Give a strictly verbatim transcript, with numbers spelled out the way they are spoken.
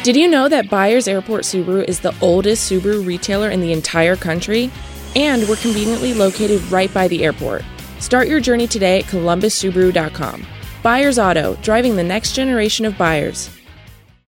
Did you know that Byers Airport Subaru is the oldest Subaru retailer in the entire country? And we're conveniently located right by the airport. Start your journey today at columbus subaru dot com. Byers Auto, driving the next generation of buyers.